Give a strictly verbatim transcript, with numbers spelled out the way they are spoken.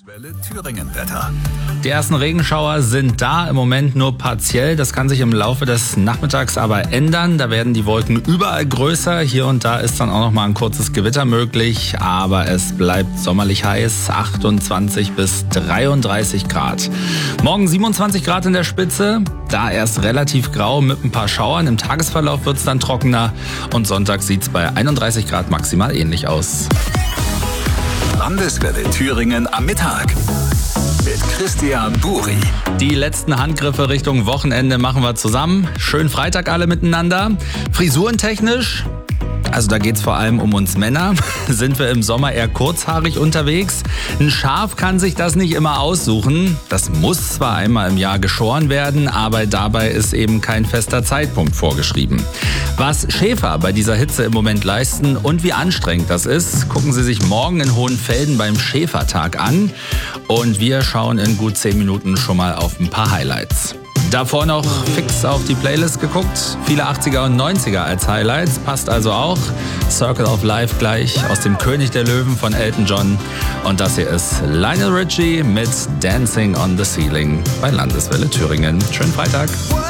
Welle Thüringen Wetter. Die ersten Regenschauer sind da, im Moment nur partiell. Das kann sich im Laufe des Nachmittags aber ändern. Da werden die Wolken überall größer. Hier und da ist dann auch noch mal ein kurzes Gewitter möglich. Aber es bleibt sommerlich heiß, achtundzwanzig bis dreiunddreißig Grad. Morgen siebenundzwanzig Grad in der Spitze. Da erst relativ grau mit ein paar Schauern. Im Tagesverlauf wird es dann trockener. Und Sonntag sieht es bei einunddreißig Grad maximal ähnlich aus. Landeswelle Thüringen am Mittag mit Christian Buri. Die letzten Handgriffe Richtung Wochenende machen wir zusammen. Schönen Freitag alle miteinander. Frisurentechnisch, also da geht's vor allem um uns Männer, sind wir im Sommer eher kurzhaarig unterwegs. Ein Schaf kann sich das nicht immer aussuchen. Das muss zwar einmal im Jahr geschoren werden, aber dabei ist eben kein fester Zeitpunkt vorgeschrieben. Was Schäfer bei dieser Hitze im Moment leisten und wie anstrengend das ist, gucken Sie sich morgen in Hohenfelden beim Schäfertag an. Und wir schauen in gut zehn Minuten schon mal auf ein paar Highlights. Davor noch fix auf die Playlist geguckt. Viele achtziger und neunziger als Highlights. Passt also auch. Circle of Life gleich aus dem König der Löwen von Elton John. Und das hier ist Lionel Richie mit Dancing on the Ceiling bei Landeswelle Thüringen. Schönen Freitag.